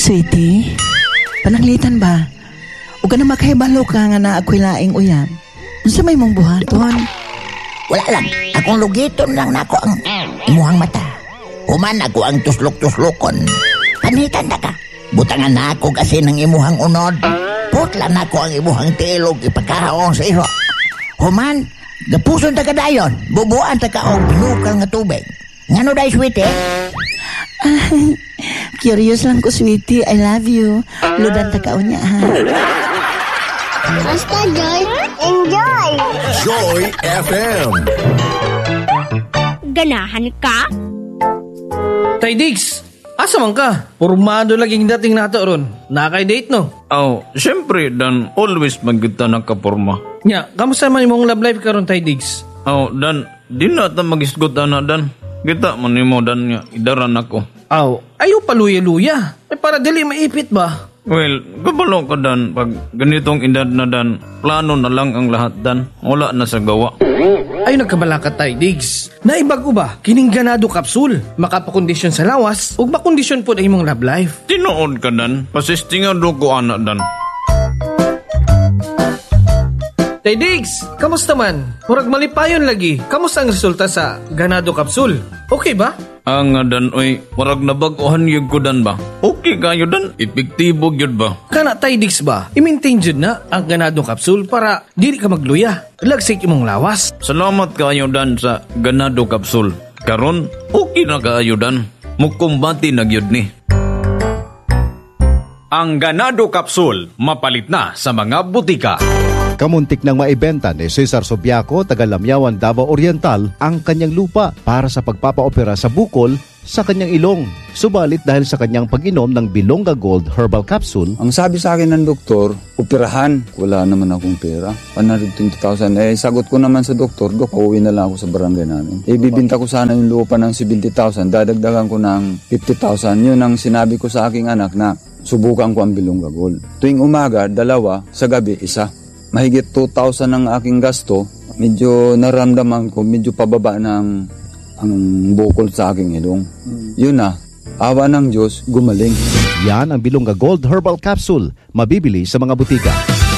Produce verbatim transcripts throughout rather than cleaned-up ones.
Sweetie, pananglitan ba? O ka na makahibalo ka nga na ako'y laing uyan. Unsa may mong buhaton? Wala lang, akong lugiton lang na ako ang imuhang mata. Human ako ang tuslok-tuslokon. Panitan na ka. Butangan na ako kasi ng imuhang unod. Putla na ako ang imuhang tilog ipagkahaong sa iho. Human, gapuson ta ka dayon. Bubuan ta ka o binukal nga tubig. Ngano day, sweetie? Ay, curious lang ko, sweetie. I love you. Ludan ta ka unya, ha? Basta, Joy. Enjoy! Joy F M. Ganahan ka? Tay Diggs, asa man ka? Pormado laging dating nato ron. Nakay-date no? Oh, syempre, Dan, always magkita nakaporma. Nya, kamusta man imong love life karon, Tay Diggs? Oh, Dan, di na ta mag-isgot na, Dan. Kita man mo, Dan, nga, idaran ako. Aw, ayaw paluya-luya. Eh, para dili maipit ba? Well, kabalo ka, Dan. Pag ganitong edad na, Dan, plano na lang ang lahat, Dan. Wala na sa gawa. Ay, nagkabala ka, Tay Diggs. Naibago ba? Kining ganado kapsul. Makapakondisyon sa lawas ug makondisyon po ang imong love life. Tinuod ka, Dan. Pasistingan do ko, anak, Dan. Tay Diggs, kamusta man? Murag malipayon lagi. Kamusta ang resulta sa ganado kapsul? Okay ba? Ang nga, Dan, oy, marag nabaguhan yun ko, Dan ba? Okay kayo, Dan. Epektibo yun ba? Kana, Tay Diggs ba? I-maintain jud na ang ganado kapsul para dili ka magluya. Lagsik imong lawas. Salamat kayo, Dan, sa ganado kapsul. Karon, okay na kayo, Dan. Mukumbati na gyud ni. Ang Ganado Capsule, mapalit na sa mga butika. Kamuntik nang maibenta ni Cesar Sobiaco, taga Lamyawan, Davao Oriental, ang kanyang lupa para sa pagpapaopera sa bukol sa kanyang ilong. Subalit dahil sa kanyang pag-inom ng Bilonga Gold Herbal Capsule, ang sabi sa akin ng doktor, operahan. Wala naman akong pera. one hundred twenty thousand. Eh, sagot ko naman sa doktor, Dok, pauwi na lang ako sa barangay namin. Eh, bibinta ko sana yung lupa ng seventy thousand. Dadagdagan ko ng fifty thousand. Yun ang sinabi ko sa aking anak na subukan ko ang Bilonga Gold. Tuwing umaga, dalawa. Sa gabi, isa. Mahigit two thousand ang aking gasto. Medyo naramdaman ko, medyo pababa ng ang bukol sa aking ilong. Hmm. Yun na, awa ng Diyos, gumaling. Yan ang Bilonga Gold Herbal Capsule. Mabibili sa mga butika.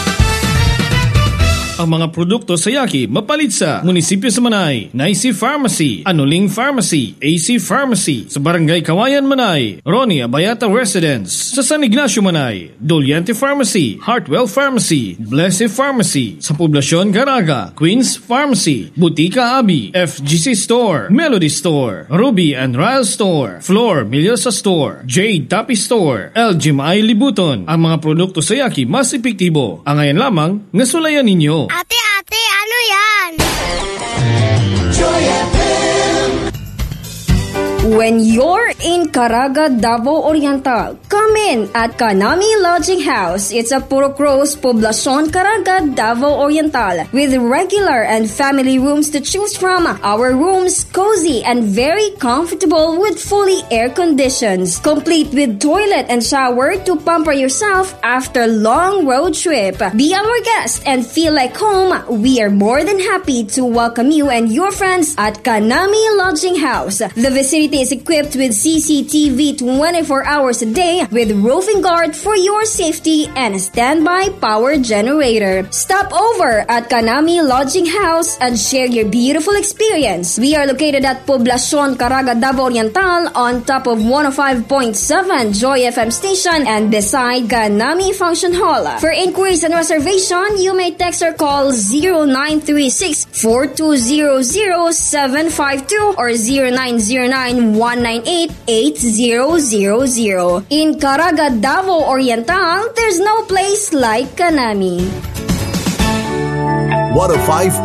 Ang mga produkto sa Yaki mapalit sa Munisipyo sa Manay, Naisi Pharmacy, Anuling Pharmacy, A C Pharmacy, sa Barangay Kawayan Manay, Ronnie Abayata Residence, sa San Ignacio Manay, Doliante Pharmacy, Heartwell Pharmacy, Blessed Pharmacy, sa Poblasyon Garaga, Queens Pharmacy, Butika Abi, F G C Store, Melody Store, Ruby and Ryle Store, Floor Milyosa Store, Jade Tapi Store, L G M I Libuton. Ang mga produkto sa Yaki mas epektibo. Ang ngayon lamang, ngasulayan ninyo. Ate, ate, ano yan? Joy F M. When you're in Caraga, Davao Oriental, come in at Kanami Lodging House. It's a Purok Rose, Poblacion, Caraga, Davao Oriental, with regular and family rooms to choose from. Our rooms cozy and very comfortable with fully air conditions, complete with toilet and shower to pamper yourself after long road trip. Be our guest and feel like home. We are more than happy to welcome you and your friends at Kanami Lodging House. The vicinity is equipped with C C T V twenty-four hours a day with roofing guard for your safety and a standby power generator. Stop over at Kanami Lodging House and share your beautiful experience. We are located at Poblacion, Caraga, Davao Oriental on top of one oh five point seven Joy F M station and beside Kanami Function Hall. For inquiries and reservation, you may text or call zero nine three six, four two zero zero, seven five two or zero nine zero nine, one nine eight, eight zero zero zero. In Caraga, Davao Oriental, there's no place like Kanami. one oh five